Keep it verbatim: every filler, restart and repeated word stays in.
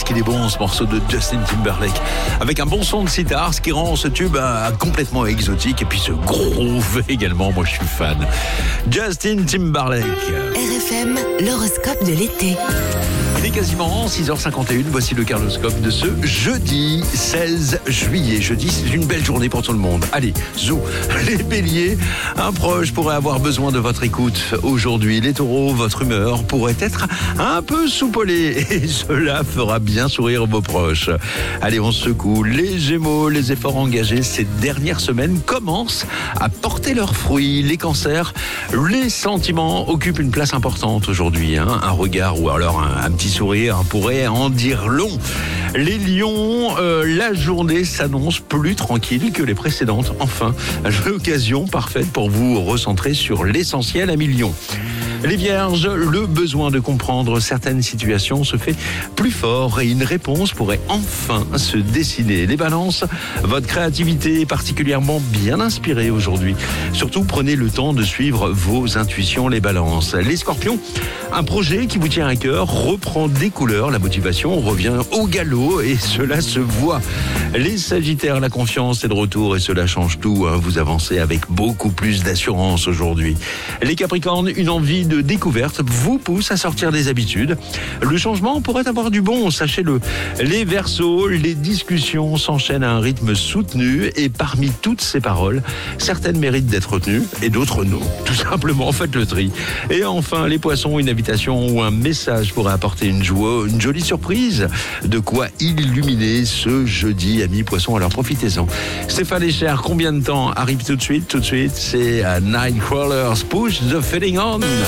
qu'il est bon ce morceau de Justin Timberlake. Avec un bon son de sitar, ce qui rend ce tube euh, complètement exotique. Et puis ce groove également, moi je suis fan. Justin Timberlake. R F M, l'horoscope de l'été. Il est quasiment six heures cinquante et une, voici le carnoscope de ce jeudi seize juillet. Jeudi, c'est une belle journée pour tout le monde. Allez, zou, les béliers, un proche pourrait avoir besoin de votre écoute aujourd'hui. Les taureaux, votre humeur pourrait être un peu soupolée et cela fera bien sourire vos proches. Allez, on secoue. Les gémeaux, les efforts engagés ces dernières semaines commencent à porter leurs fruits. Les cancers, les sentiments occupent une place importante aujourd'hui. Hein. Un regard ou alors un, un petit sourire pourrait en dire long. Les lions, euh, la journée s'annonce plus tranquille que les précédentes. Enfin, l'occasion parfaite pour vous recentrer sur l'essentiel à millions. Les vierges, le besoin de comprendre certaines situations se fait plus fort et une réponse pourrait enfin se dessiner. Les balances, votre créativité est particulièrement bien inspirée aujourd'hui. Surtout, prenez le temps de suivre vos intuitions, les balances. Les scorpions, un projet qui vous tient à cœur reprend des couleurs. La motivation revient au galop et cela se voit. Les sagittaires, la confiance est de retour et cela change tout. Vous avancez avec beaucoup plus d'assurance aujourd'hui. Les capricornes, une envie de découverte vous pousse à sortir des habitudes. Le changement pourrait avoir du bon, sachez-le. Les verseaux, les discussions s'enchaînent à un rythme soutenu et parmi toutes ces paroles, certaines méritent d'être retenues et d'autres non. Tout simplement, faites le tri. Et enfin, les poissons, une invitation ou un message pourrait apporter une joie, une jolie surprise. De quoi illuminer ce jeudi, amis poissons, alors profitez-en. Stéphane Echer, combien de temps arrive tout de suite? Tout de suite, c'est à Nightcrawlers, Push the Feeling On.